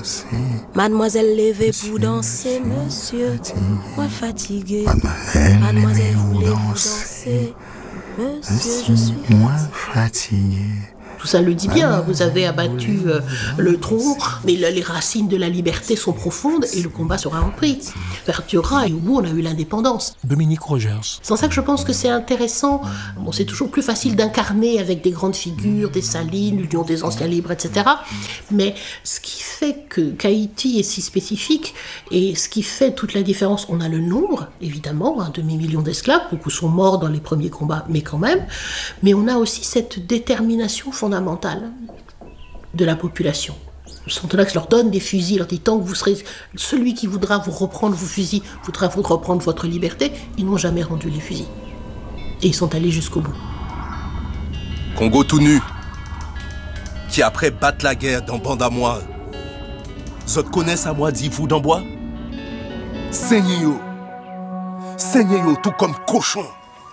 Mademoiselle levée pour danser, monsieur. Moi fatigué. Mademoiselle voulez-vous danser? Monsieur, je suis moins fatigué. Tout ça le dit bien, vous avez abattu le tronc, mais les racines de la liberté sont profondes et le combat sera repris. Perdurera et au bout on a eu l'indépendance. Dominique Rogers. C'est en ça que je pense que c'est intéressant. Bon, c'est toujours plus facile d'incarner avec des grandes figures, Dessalines, l'Union des anciens libres, etc. Mais ce qui fait qu'Haïti est si spécifique et ce qui fait toute la différence, on a le nombre, évidemment, un demi-million d'esclaves, beaucoup sont morts dans les premiers combats, mais quand même. Mais on a aussi cette détermination fondamentale de la population. Sontonax leur donne des fusils, leur dit tant que vous serez celui qui voudra vous reprendre vos fusils, voudra vous reprendre votre liberté, ils n'ont jamais rendu les fusils. Et ils sont allés jusqu'au bout. Congo tout nu, qui après battent la guerre dans bande à moi, zot connaissent à moi dit vous dans bois? Seignez-yo tout comme cochon.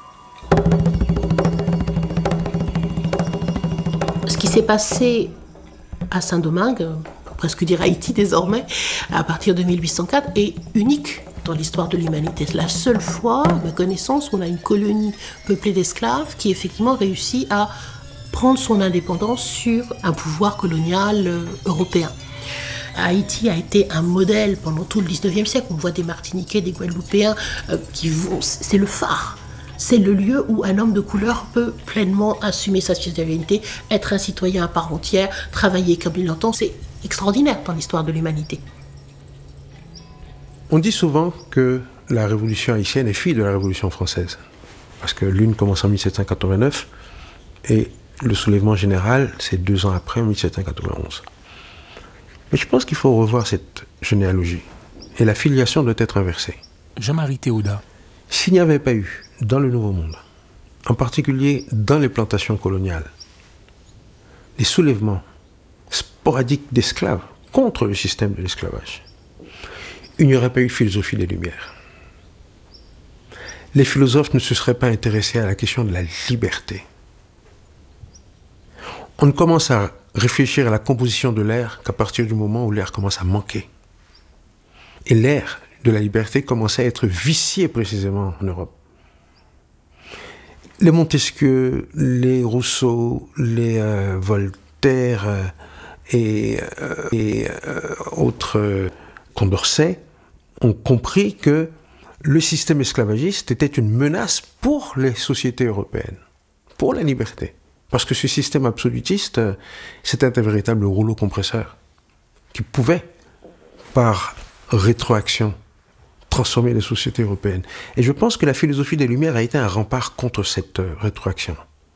Ce qui s'est passé à Saint-Domingue, on peut presque dire Haïti désormais, à partir de 1804, est unique dans l'histoire de l'humanité. C'est la seule fois, à ma connaissance, où on a une colonie peuplée d'esclaves qui effectivement réussit à prendre son indépendance sur un pouvoir colonial européen. Haïti a été un modèle pendant tout le 19e siècle. On voit des Martiniquais, des Guadeloupéens qui vont... C'est le phare. C'est le lieu où un homme de couleur peut pleinement assumer sa citoyenneté, être un citoyen à part entière, travailler comme il l'entend. C'est extraordinaire dans l'histoire de l'humanité. On dit souvent que la révolution haïtienne est fille de la révolution française. Parce que l'une commence en 1789 et le soulèvement général, c'est 2 ans après, en 1791. Mais je pense qu'il faut revoir cette généalogie. Et la filiation doit être inversée. Jean-Marie Théodat. S'il n'y avait pas eu, dans le Nouveau Monde, en particulier dans les plantations coloniales, les soulèvements sporadiques d'esclaves contre le système de l'esclavage, il n'y aurait pas eu de philosophie des Lumières. Les philosophes ne se seraient pas intéressés à la question de la liberté. On ne commence à réfléchir à la composition de l'air qu'à partir du moment où l'air commence à manquer. Et l'air de la liberté commençait à être vicié précisément en Europe. Les Montesquieu, les Rousseau, les Voltaire et autres Condorcet ont compris que le système esclavagiste était une menace pour les sociétés européennes, pour la liberté. Parce que ce système absolutiste, c'était un véritable rouleau compresseur qui pouvait, par rétroaction, transformer les sociétés européennes. Et je pense que la philosophie des Lumières a été un rempart contre cette rétroaction.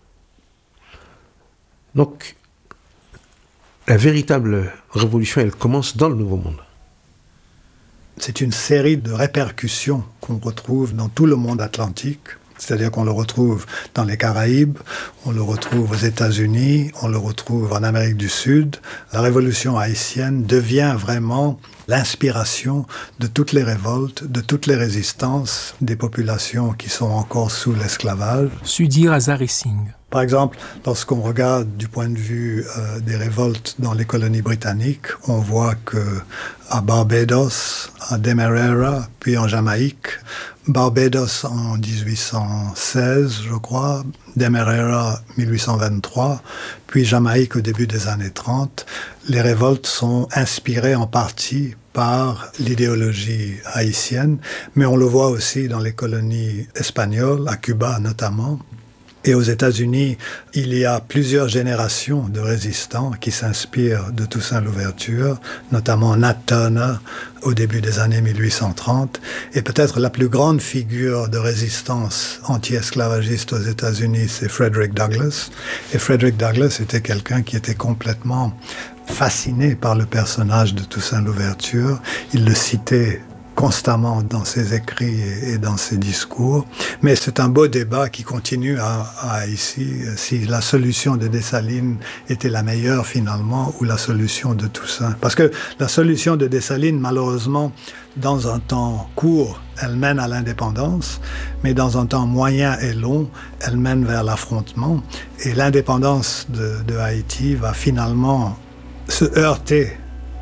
Donc, la véritable révolution, elle commence dans le Nouveau Monde. C'est une série de répercussions qu'on retrouve dans tout le monde atlantique. C'est-à-dire qu'on le retrouve dans les Caraïbes, on le retrouve aux États-Unis, on le retrouve en Amérique du Sud. La révolution haïtienne devient vraiment l'inspiration de toutes les révoltes, de toutes les résistances des populations qui sont encore sous l'esclavage. Sudi Razar Singh. Par exemple, lorsqu'on regarde du point de vue des révoltes dans les colonies britanniques, on voit que à Barbados, à Demerara, puis en Jamaïque, Barbados en 1816, je crois, Demerara 1823, puis Jamaïque au début des années 30, les révoltes sont inspirées en partie par l'idéologie haïtienne, mais on le voit aussi dans les colonies espagnoles, à Cuba notamment. Et aux États-Unis, il y a plusieurs générations de résistants qui s'inspirent de Toussaint Louverture, notamment Nat Turner au début des années 1830. Et peut-être la plus grande figure de résistance anti-esclavagiste aux États-Unis, c'est Frederick Douglass. Et Frederick Douglass était quelqu'un qui était complètement fasciné par le personnage de Toussaint Louverture. Il le citait constamment dans ses écrits et dans ses discours. Mais c'est un beau débat qui continue ici, si la solution de Dessalines était la meilleure finalement ou la solution de Toussaint. Parce que la solution de Dessalines, malheureusement, dans un temps court, elle mène à l'indépendance, mais dans un temps moyen et long, elle mène vers l'affrontement. Et l'indépendance de Haïti va finalement se heurter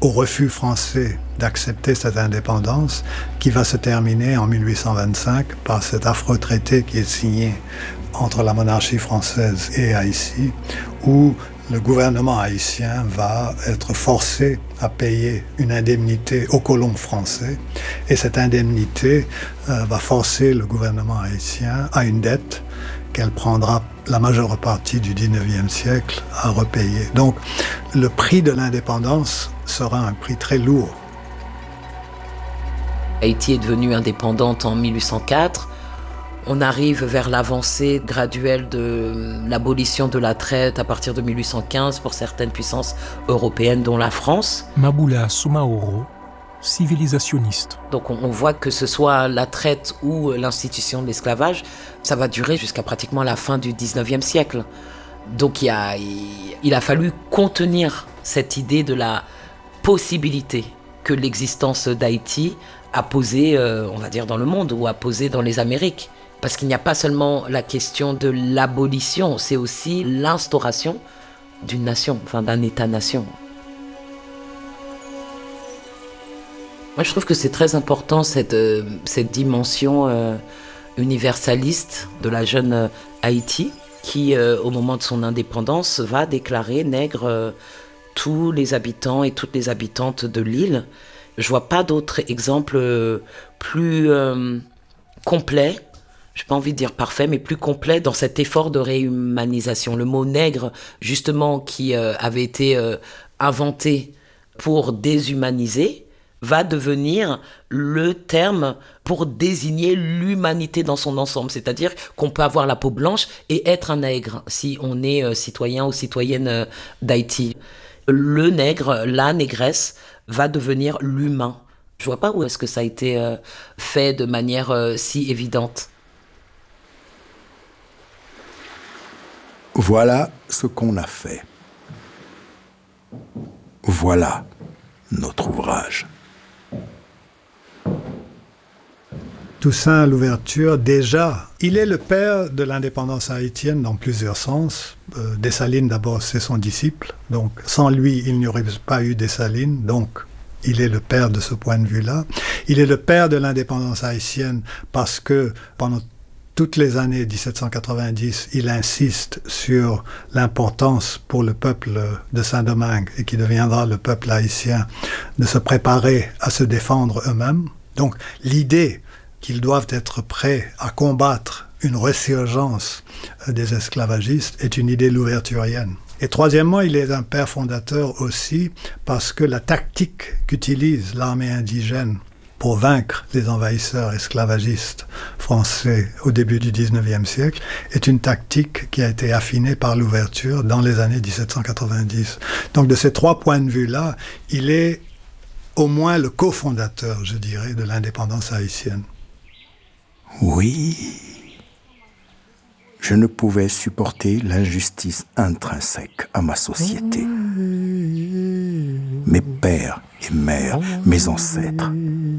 au refus français d'accepter cette indépendance qui va se terminer en 1825 par cet affreux traité qui est signé entre la monarchie française et Haïti, où le gouvernement haïtien va être forcé à payer une indemnité aux colons français, et cette indemnité va forcer le gouvernement haïtien à une dette qu'elle prendra la majeure partie du 19e siècle à repayer. Donc le prix de l'indépendance sera un prix très lourd. Haïti est devenue indépendante en 1804. On arrive vers l'avancée graduelle de l'abolition de la traite à partir de 1815 pour certaines puissances européennes, dont la France. Mabula Soumaoro, civilisationniste. Donc on voit que ce soit la traite ou l'institution de l'esclavage, ça va durer jusqu'à pratiquement la fin du 19e siècle. Donc il a fallu contenir cette idée de la possibilité que l'existence d'Haïti a posée, on va dire, dans le monde ou a posée dans les Amériques. Parce qu'il n'y a pas seulement la question de l'abolition, c'est aussi l'instauration d'une nation, enfin d'un État-nation. Moi, je trouve que c'est très important cette dimension universaliste de la jeune Haïti qui, au moment de son indépendance, va déclarer nègre tous les habitants et toutes les habitantes de l'île. Je vois pas d'autres exemples plus complets. Je n'ai pas envie de dire parfait, mais plus complet dans cet effort de réhumanisation. Le mot nègre, justement, qui avait été inventé pour déshumaniser, va devenir le terme pour désigner l'humanité dans son ensemble. C'est-à-dire qu'on peut avoir la peau blanche et être un nègre si on est citoyen ou citoyenne d'Haïti. Le nègre, la négresse, va devenir l'humain. Je ne vois pas où est-ce que ça a été fait de manière si évidente. Voilà ce qu'on a fait. Voilà notre ouvrage. Toussaint Louverture, déjà, il est le père de l'indépendance haïtienne dans plusieurs sens. Dessalines, d'abord, c'est son disciple. Donc, sans lui, il n'y aurait pas eu Dessalines. Donc, il est le père de ce point de vue-là. Il est le père de l'indépendance haïtienne parce que pendant toutes les années 1790, il insiste sur l'importance pour le peuple de Saint-Domingue, et qui deviendra le peuple haïtien, de se préparer à se défendre eux-mêmes. Donc l'idée qu'ils doivent être prêts à combattre une résurgence des esclavagistes est une idée louverturienne. Et troisièmement, il est un père fondateur aussi parce que la tactique qu'utilise l'armée indigène pour vaincre les envahisseurs esclavagistes français au début du 19e siècle, est une tactique qui a été affinée par Louverture dans les années 1790. Donc de ces trois points de vue-là, il est au moins le cofondateur, je dirais, de l'indépendance haïtienne. Oui, je ne pouvais supporter l'injustice intrinsèque à ma société. Mes pères et mères, mes ancêtres.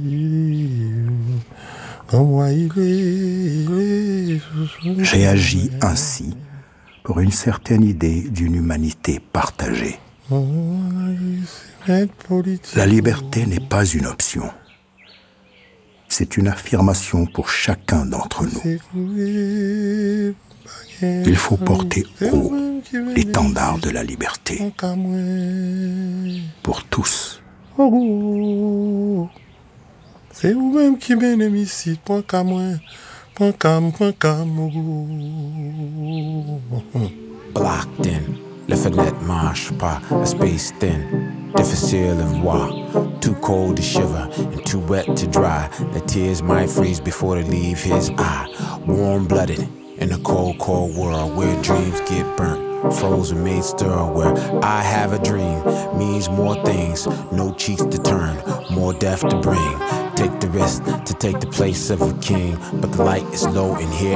J'ai agi ainsi pour une certaine idée d'une humanité partagée. La liberté n'est pas une option. C'est une affirmation pour chacun d'entre nous. Il faut porter haut l'étendard de la liberté. Pour tous. C'est vous-même qui m'aimez ici, point qu'à moi, Blocked in, la fenêtre marche pas, a space thin, difficile of voir, too cold to shiver and too wet to dry. The tears might freeze before they leave his eye. Warm-blooded in a cold, cold world where dreams get burnt. Frozen made stir where I have a dream means more things, no cheeks to turn, more death to bring. Take the risk to take the place of a king, but the light is low in here.